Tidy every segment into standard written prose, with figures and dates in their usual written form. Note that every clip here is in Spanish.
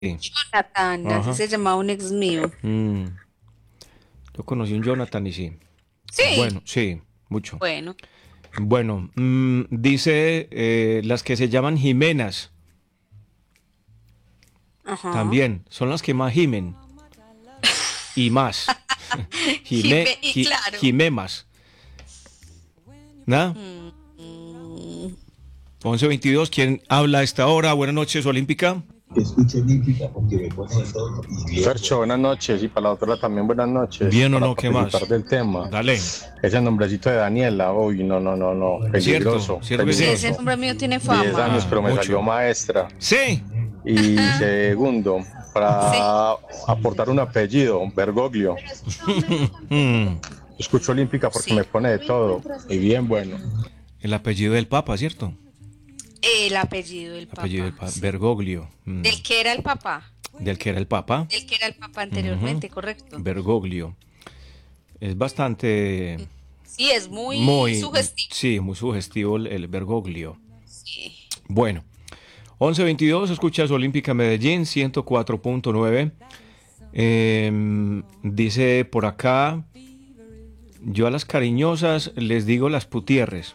Sí. Jonathan, así Ajá. se llamaba un ex mío. Mm, yo conocí un Jonathan y sí. Sí, Bueno, sí, mucho. bueno, Bueno, dice las que se llaman Jimenas ajá. también. Son las que más gimen y más. Y claro. Jimemas. ¿Nada? Mm, mm, 11:22. ¿Quién habla a esta hora? Buenas noches, Olímpica. Escucha olímpica porque me pone de todo y bien. Fercho, buenas noches, y para la otra también buenas noches, ¿Bien o para no? ¿Qué participar más? del tema. Dale. Ese nombrecito de Daniela, uy, no, no, no, no, ¿Cierto? peligroso, ¿Cierto que sí, sí? ese peligroso. nombre mío tiene 10 fama. años, pero me salió Mucho. maestra. Sí. Y segundo, Sí. para aportar un apellido, Bergoglio. Mm, Escucho olímpica porque me Sí. pone de todo, y bien bueno. el apellido del Papa, ¿cierto? El apellido del Apellido del papá, Papa. sí. Bergoglio. Del que era el papá. Del que era el Papa. Del que era el papá Ujú. anteriormente, correcto. Bergoglio. Es bastante, Sí, es muy muy, sugestivo. sí, muy sugestivo el Bergoglio. Sí. Bueno, 11:22, escuchas Olímpica Medellín, 104.9. Dice por acá, yo a las cariñosas les digo las putierres.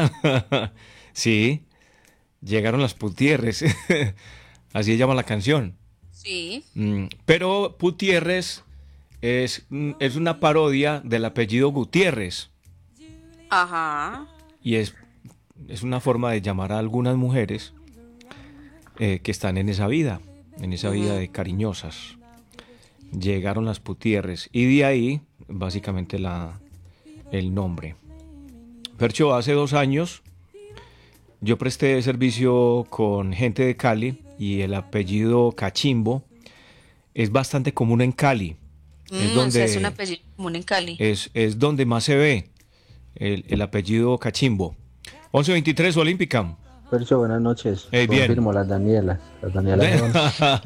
Sí, llegaron las putierres. Así se llama la canción. Sí. Pero Putierres es una parodia del apellido Gutiérrez. Ajá. Y es una forma de llamar a algunas mujeres que están en esa vida Ujú. de cariñosas. Llegaron las Putierres. Y de ahí, básicamente, el nombre. Percho, hace 2 años yo presté servicio con gente de Cali y el apellido Cachimbo es bastante común en Cali. Es O sea, es un donde, apellido común en Cali. es donde más se ve el apellido Cachimbo. 11:23 Olímpica. Percho, buenas noches. Bien. Confirmo, las Danielas. Las Danielas son.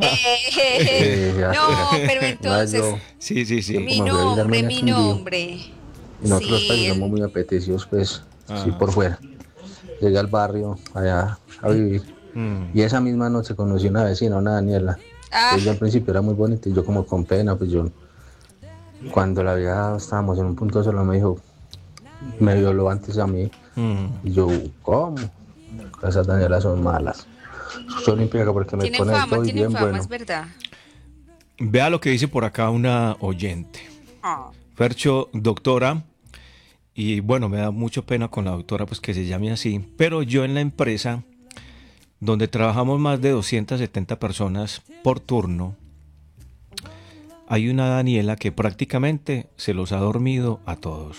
Ya, No, pero ya entonces, yo, Sí, sí, yo sí. mi como me fui a vivir a nombre, Armenia mi hace un día, nombre. y nosotros los países somos Sí, muy apetecidos, pues, sí, Ajá. por fuera. Llegué al barrio allá a vivir, Mm. y esa misma noche conocí una vecina, una Daniela. ah, Ella al principio era muy bonita, y yo como con pena, pues yo, cuando la veía, estábamos en un punto solo, me dijo, me violó antes a mí, Mm. y yo, ¿cómo? Esas Danielas son malas. Soy olímpica porque me pone de todo y tienen bien fama, es bueno. verdad. Vea lo que dice por acá una oyente. Ah, Fercho, doctora, y bueno, me da mucha pena con la doctora, pues que se llame así, pero yo en la empresa, donde trabajamos más de 270 personas por turno, hay una Daniela que prácticamente se los ha dormido a todos.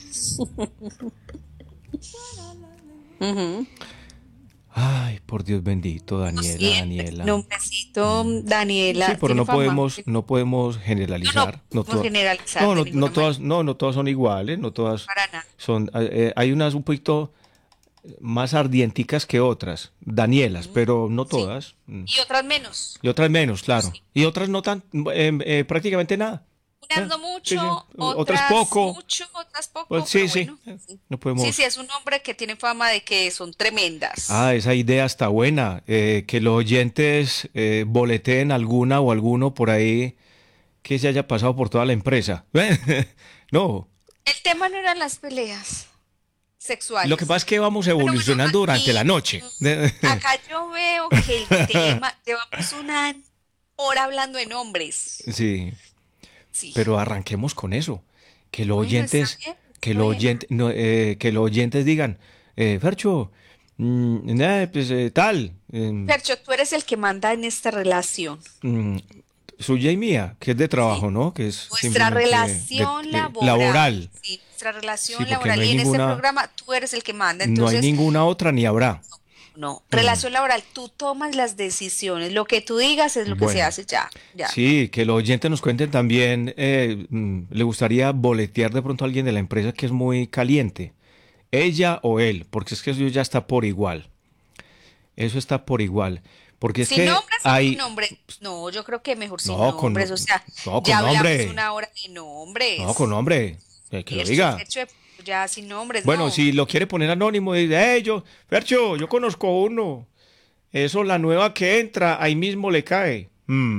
ujú. Ay, por Dios bendito, Sí, Daniela, el Daniela. nombrecito Sí, Daniela pero tiene no fama. podemos, no podemos No, no generalizar. No, podemos generalizar no, de no, no ninguna manera, todas, no todas son iguales, no todas para nada. son. Hay unas un poquito más ardienticas que otras, Danielas, pero no Sí. todas. Y otras menos. Y otras menos, Eso claro. sí. Y otras no tan, prácticamente nada. Unas no Sí, sí. mucho, Otras otras poco. mucho, otras Pues poco, sí, pero sí. bueno. Sí, No sí, sí, podemos. es un hombre que tiene fama de que son tremendas. Esa idea está buena. Que los oyentes boleteen alguna o alguno por ahí que se haya pasado por toda la empresa. No. El tema no eran las peleas Lo que pasa es sexuales. que vamos Pero bueno, evolucionando durante la aquí, noche. acá yo veo que el tema, llevamos una hora hablando de nombres. Sí, Sí. pero arranquemos con eso. Que los Bueno, está oyentes, bien. Bueno. que los oyentes digan, Fercho, pues tal, Percho, tú eres el que manda en esta relación. mm, suya y mía, que es de Sí. trabajo, ¿no? Que es Nuestra simplemente relación laboral. laboral. Sí, nuestra Sí, relación porque no laboral. hay Y en este ninguna, programa tú eres el que manda. no hay Entonces, ninguna otra ni habrá. no. Mm, Relación laboral, tú tomas las decisiones. Lo que tú digas es lo que se bueno, hace ya. Ya. sí, que los oyentes nos cuenten también, le gustaría boletear de pronto a alguien de la empresa que es muy caliente, ella o él, porque es que eso ya está por igual. Eso está por igual. Porque es Sin que nombres o sin hay. nombres. No, yo creo que mejor sin No, nombres. O sea, no, con ya hablamos nombre. una hora de No, con nombres. nombre. Que lo Fercho, diga. Fercho, ya sin nombres, Bueno, no. si lo quiere poner anónimo, dice, Fercho, yo conozco uno. Eso, la nueva que entra, ahí mismo le cae. Mm.